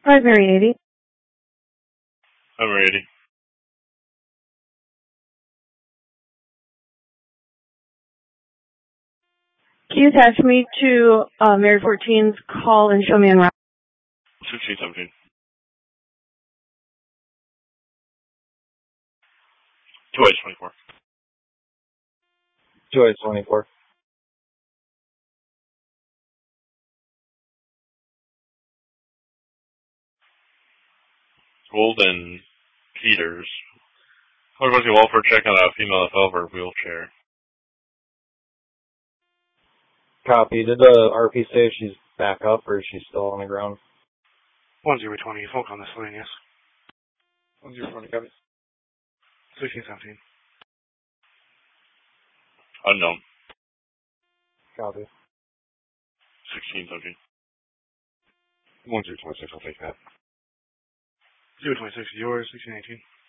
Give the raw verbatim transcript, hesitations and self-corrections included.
Primary eighty. Primary eighty. Can you attach me to uh, Mary fourteen's call and show me en route? sixteen seventeen. two eight twenty-four. two eight twenty-four. Golden Peters. Emergency welfare check on a female F L over wheelchair. Copy. Did the R P say she's back up or is she still on the ground? one zero twenty, folk on this line, yes. one zero twenty, copy. sixteen seventeen. Unknown. Copy. sixteen seventeen. one zero twenty-six, I'll take that. zero twenty-six is yours, sixteen eighteen.